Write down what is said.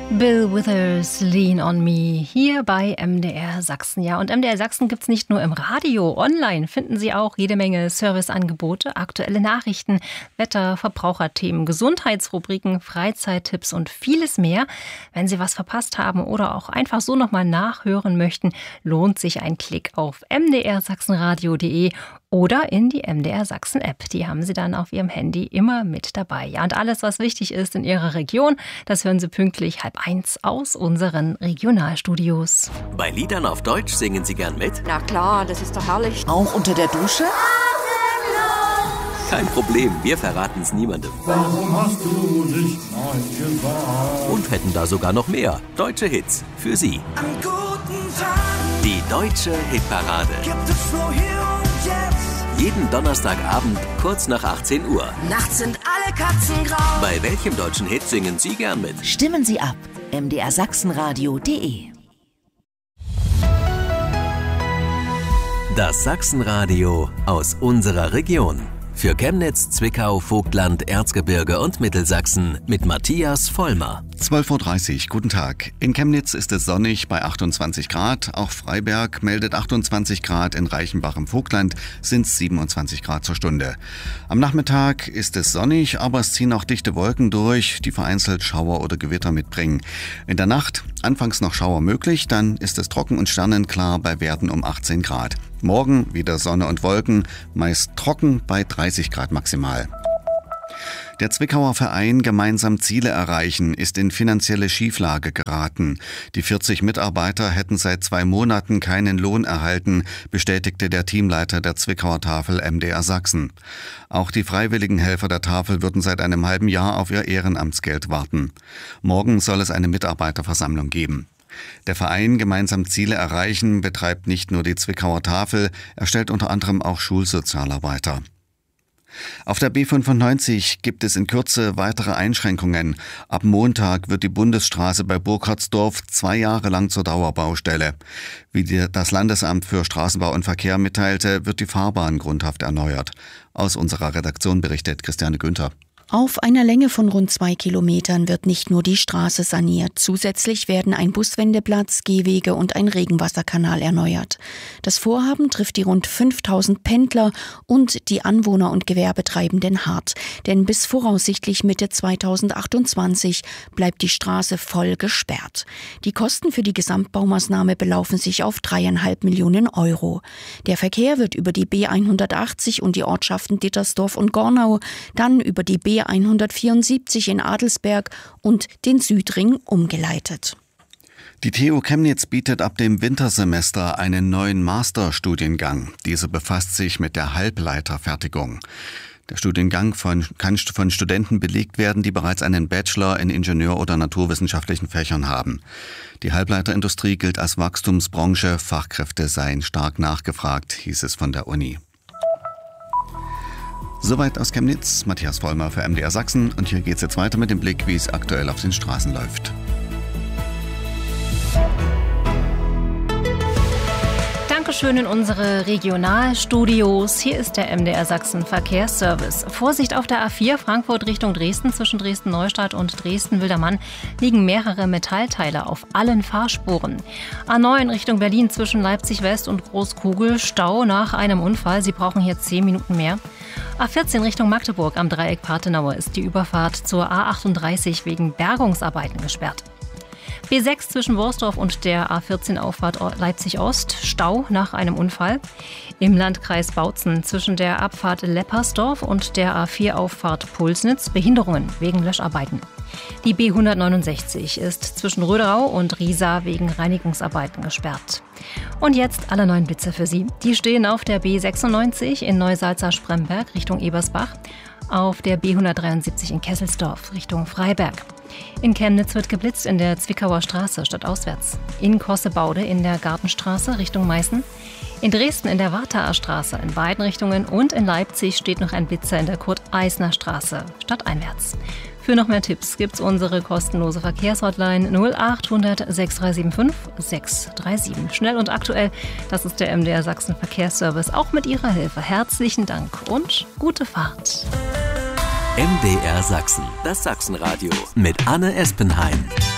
Bill Withers, Lean on Me, hier bei MDR Sachsen. Ja, und MDR Sachsen gibt es nicht nur im Radio, online finden Sie auch jede Menge Serviceangebote, aktuelle Nachrichten, Wetter, Verbraucherthemen, Gesundheitsrubriken, Freizeittipps und vieles mehr. Wenn Sie was verpasst haben oder auch einfach so nochmal nachhören möchten, lohnt sich ein Klick auf mdrsachsenradio.de oder in die MDR Sachsen App. Die haben Sie dann auf Ihrem Handy immer mit dabei. Ja, und alles, was wichtig ist in Ihrer Region, das hören Sie pünktlich 12:30 aus unseren Regionalstudios. Bei Liedern auf Deutsch singen Sie gern mit? Na klar, das ist doch herrlich. Auch unter der Dusche? Kein Problem, wir verraten es niemandem. Warum hast du nicht Nein gesagt? Und hätten da sogar noch mehr deutsche Hits für Sie. An guten Tagen Die Deutsche Hitparade. gibt es nur hier und jetzt. Jeden Donnerstagabend kurz nach 18 Uhr. Nachts sind alle Katzen grau. Bei welchem deutschen Hit singen Sie gern mit? Stimmen Sie ab. mdrsachsenradio.de. Das Sachsenradio aus unserer Region. Für Chemnitz, Zwickau, Vogtland, Erzgebirge und Mittelsachsen mit Matthias Vollmer. 12:30 Uhr, guten Tag. In Chemnitz ist es sonnig bei 28 Grad. Auch Freiberg meldet 28 Grad. In Reichenbach im Vogtland sind es 27 Grad zur Stunde. Am Nachmittag ist es sonnig, aber es ziehen auch dichte Wolken durch, die vereinzelt Schauer oder Gewitter mitbringen. In der Nacht anfangs noch Schauer möglich, dann ist es trocken und sternenklar bei Werten um 18 Grad. Morgen wieder Sonne und Wolken, meist trocken bei 30 Grad maximal. Der Zwickauer Verein Gemeinsam Ziele erreichen ist in finanzielle Schieflage geraten. Die 40 Mitarbeiter hätten seit 2 Monaten keinen Lohn erhalten, bestätigte der Teamleiter der Zwickauer Tafel MDR Sachsen. Auch die freiwilligen Helfer der Tafel würden seit einem halben Jahr auf ihr Ehrenamtsgeld warten. Morgen soll es eine Mitarbeiterversammlung geben. Der Verein Gemeinsam Ziele erreichen betreibt nicht nur die Zwickauer Tafel, er stellt unter anderem auch Schulsozialarbeiter. Auf der B95 gibt es in Kürze weitere Einschränkungen. Ab Montag wird die Bundesstraße bei Burkhardsdorf 2 Jahre lang zur Dauerbaustelle. Wie das Landesamt für Straßenbau und Verkehr mitteilte, wird die Fahrbahn grundhaft erneuert. Aus unserer Redaktion berichtet Christiane Günther. Auf einer Länge von rund 2 Kilometern wird nicht nur die Straße saniert. Zusätzlich werden ein Buswendeplatz, Gehwege und ein Regenwasserkanal erneuert. Das Vorhaben trifft die rund 5000 Pendler und die Anwohner und Gewerbetreibenden hart. Denn bis voraussichtlich Mitte 2028 bleibt die Straße voll gesperrt. Die Kosten für die Gesamtbaumaßnahme belaufen sich auf 3,5 Millionen Euro. Der Verkehr wird über die B180 und die Ortschaften Dittersdorf und Gornau, dann über die B174 in Adelsberg und den Südring umgeleitet. Die TU Chemnitz bietet ab dem Wintersemester einen neuen Masterstudiengang. Dieser befasst sich mit der Halbleiterfertigung. Der Studiengang kann von Studenten belegt werden, die bereits einen Bachelor in Ingenieur- oder naturwissenschaftlichen Fächern haben. Die Halbleiterindustrie gilt als Wachstumsbranche, Fachkräfte seien stark nachgefragt, hieß es von der Uni. Soweit aus Chemnitz, Matthias Vollmer für MDR Sachsen. Und hier geht's jetzt weiter mit dem Blick, wie es aktuell auf den Straßen läuft. Dankeschön in unsere Regionalstudios. Hier ist der MDR Sachsen Verkehrsservice. Vorsicht auf der A4 Frankfurt Richtung Dresden. Zwischen Dresden-Neustadt und Dresden-Wildermann liegen mehrere Metallteile auf allen Fahrspuren. A9 Richtung Berlin zwischen Leipzig-West und Großkugel. Stau nach einem Unfall. Sie brauchen hier 10 Minuten mehr. A14 Richtung Magdeburg am Dreieck Partenau ist die Überfahrt zur A38 wegen Bergungsarbeiten gesperrt. B6 zwischen Worsdorf und der A14-Auffahrt Leipzig-Ost, Stau nach einem Unfall. Im Landkreis Bautzen zwischen der Abfahrt Leppersdorf und der A4-Auffahrt Pulsnitz, Behinderungen wegen Löscharbeiten. Die B169 ist zwischen Röderau und Riesa wegen Reinigungsarbeiten gesperrt. Und jetzt alle neuen Blitze für Sie. Die stehen auf der B96 in Neusalza-Spremberg Richtung Ebersbach, auf der B173 in Kesselsdorf Richtung Freiberg. In Chemnitz wird geblitzt in der Zwickauer Straße stadtauswärts. In Kossebaude in der Gartenstraße Richtung Meißen. In Dresden in der Warthaer Straße in beiden Richtungen und in Leipzig steht noch ein Blitzer in der Kurt-Eisner Straße stadteinwärts. Für noch mehr Tipps gibt's unsere kostenlose Verkehrshotline 0800 6375 637. Schnell und aktuell, das ist der MDR Sachsen Verkehrsservice. Auch mit Ihrer Hilfe herzlichen Dank und gute Fahrt. MDR Sachsen, das Sachsenradio mit Anne Espenheim.